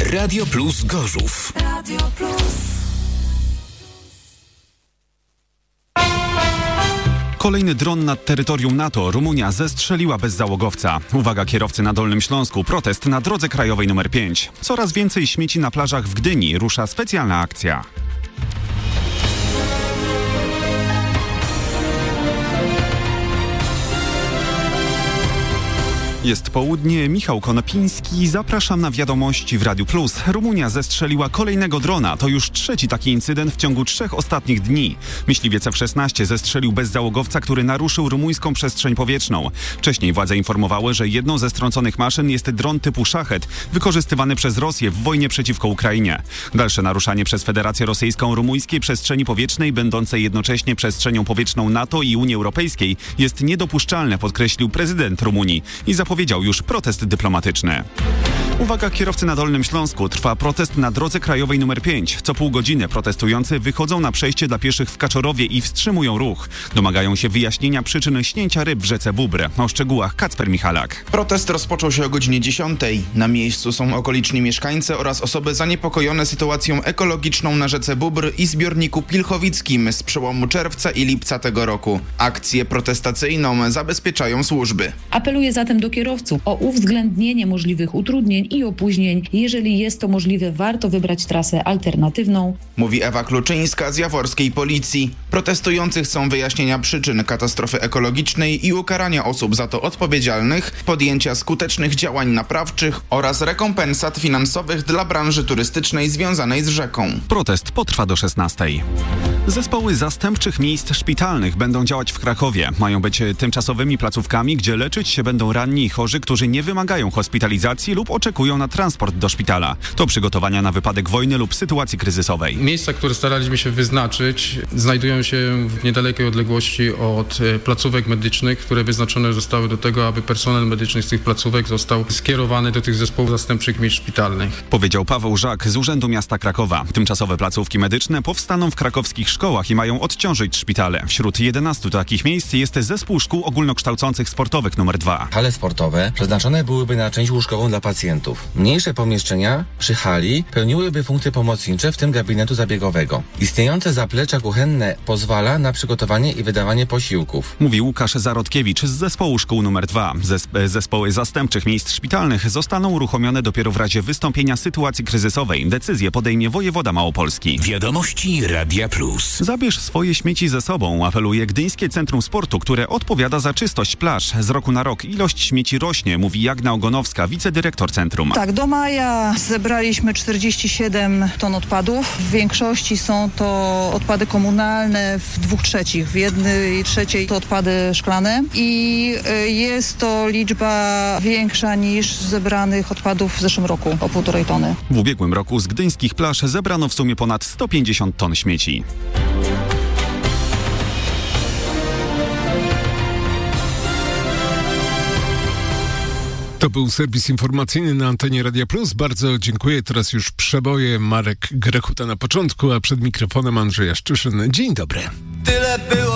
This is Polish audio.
Radio Plus Gorzów. Radio Plus. Kolejny dron nad terytorium NATO. Rumunia zestrzeliła bezzałogowca. Uwaga kierowcy na Dolnym Śląsku. Protest na drodze krajowej nr 5. Coraz więcej śmieci na plażach w Gdyni. Rusza specjalna akcja. Jest południe, Michał Konopiński, zapraszam na wiadomości w Radiu Plus. Rumunia zestrzeliła kolejnego drona. To już trzeci taki incydent w ciągu 3 ostatnich dni. Myśliwiec F-16 zestrzelił bezzałogowca, który naruszył rumuńską przestrzeń powietrzną. Wcześniej władze informowały, że jedną ze strąconych maszyn jest dron typu Szachet, wykorzystywany przez Rosję w wojnie przeciwko Ukrainie. Dalsze naruszanie przez Federację Rosyjską rumuńskiej przestrzeni powietrznej, będącej jednocześnie przestrzenią powietrzną NATO i Unii Europejskiej, jest niedopuszczalne, podkreślił prezydent Rumunii i zapowiedział już protest dyplomatyczny. Uwaga kierowcy na Dolnym Śląsku. Trwa protest na drodze krajowej nr 5. Co pół godziny protestujący wychodzą na przejście dla pieszych w Kaczorowie i wstrzymują ruch. Domagają się wyjaśnienia przyczyn śnięcia ryb w rzece Bóbr. O szczegółach Kacper Michalak. Protest rozpoczął się o godzinie 10. Na miejscu są okoliczni mieszkańcy oraz osoby zaniepokojone sytuacją ekologiczną na rzece Bóbr i zbiorniku pilchowickim z przełomu czerwca i lipca tego roku. Akcję protestacyjną zabezpieczają służby. Apeluję zatem do kierowców o uwzględnienie możliwych utrudnień i opóźnień. Jeżeli jest to możliwe, warto wybrać trasę alternatywną. Mówi Ewa Kluczyńska z jaworskiej policji. Protestujący chcą wyjaśnienia przyczyn katastrofy ekologicznej i ukarania osób za to odpowiedzialnych, podjęcia skutecznych działań naprawczych oraz rekompensat finansowych dla branży turystycznej związanej z rzeką. Protest potrwa do 16. Zespoły zastępczych miejsc szpitalnych będą działać w Krakowie. Mają być tymczasowymi placówkami, gdzie leczyć się będą ranni i chorzy, którzy nie wymagają hospitalizacji lub oczekują na transport do szpitala. To przygotowania na wypadek wojny lub sytuacji kryzysowej. Miejsca, które staraliśmy się wyznaczyć, znajdują się w niedalekiej odległości od placówek medycznych, które wyznaczone zostały do tego, aby personel medyczny z tych placówek został skierowany do tych zespołów zastępczych miejsc szpitalnych. Powiedział Paweł Żak z Urzędu Miasta Krakowa. Tymczasowe placówki medyczne powstaną w krakowskich szkołach i mają odciążyć szpitale. Wśród 11 takich miejsc jest zespół szkół ogólnokształcących sportowych nr 2. Hale sportowe przeznaczone byłyby na część łóżkową dla pacjentów. Mniejsze pomieszczenia przy hali pełniłyby funkcje pomocnicze, w tym gabinetu zabiegowego. Istniejące zaplecze kuchenne pozwala na przygotowanie i wydawanie posiłków. Mówi Łukasz Zarodkiewicz z zespołu szkół nr 2. Zespoły zastępczych miejsc szpitalnych zostaną uruchomione dopiero w razie wystąpienia sytuacji kryzysowej. Decyzję podejmie wojewoda małopolski. Wiadomości Radia Plus. Zabierz swoje śmieci ze sobą, apeluje Gdyńskie Centrum Sportu, które odpowiada za czystość plaż. Z roku na rok ilość śmieci rośnie, mówi Jagna Ogonowska, wicedyrektor centrum. Tak, do maja zebraliśmy 47 ton odpadów. W większości są to odpady komunalne w 2/3. W 1/3 to odpady szklane i jest to liczba większa niż zebranych odpadów w zeszłym roku, o 1,5 tony. W ubiegłym roku z gdyńskich plaż zebrano w sumie ponad 150 ton śmieci. To był serwis informacyjny na antenie Radia Plus. Bardzo dziękuję. Teraz już przeboje. Marek Grechuta na początku, a przed mikrofonem Andrzej Jaszczyszyn. Dzień dobry. Tyle było